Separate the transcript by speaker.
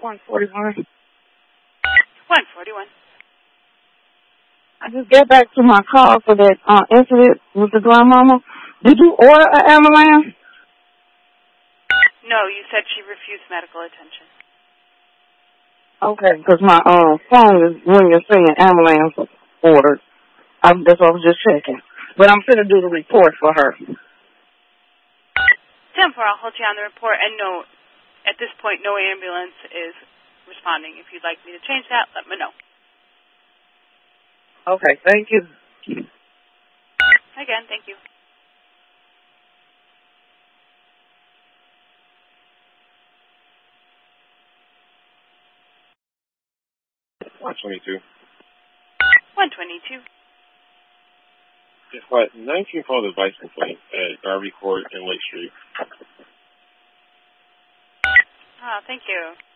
Speaker 1: 141.
Speaker 2: 141.
Speaker 1: I just get back to my call for that incident with the grandmama. Did you order an ambulance?
Speaker 2: No, you said she refused medical attention.
Speaker 1: Okay, because my phone is ringing saying ambulance ordered. That's what I was just checking. But I'm going to do the report for her.
Speaker 2: 10-4, I'll hold you on the report. And no, at this point, no ambulance is responding. If you'd like me to change that, let me know.
Speaker 1: Okay, thank you.
Speaker 2: Again, thank you.
Speaker 3: $122.
Speaker 2: 122.
Speaker 3: Guess what? 19 filed a device complaint at Garvey Court and Lake Street.
Speaker 2: Thank you.